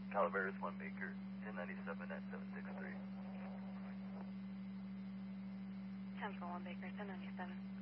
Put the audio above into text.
Calaveras 1 Baker, 1097 at 763. 1041 Baker, 1097.